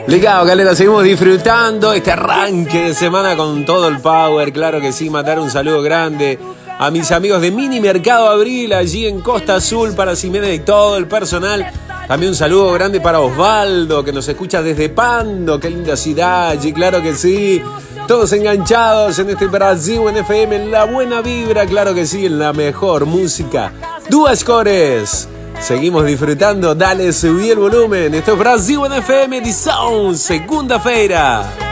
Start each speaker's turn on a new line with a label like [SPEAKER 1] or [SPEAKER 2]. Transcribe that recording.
[SPEAKER 1] Legal, galera, seguimos disfrutando este arranque de semana con todo el power, claro que sí. Mandar un saludo grande a mis amigos de Mini Mercado Abril, allí en Costa Azul, para Ximena y todo el personal. También un saludo grande para Osvaldo, que nos escucha desde Pando, qué linda ciudad allí, claro que sí. Todos enganchados en este Brasil en FM, en la buena vibra, claro que sí, en la mejor música. Duas cores. Seguimos disfrutando, dale, subí el volumen. Esto es Brasil en FM edición segunda-feira.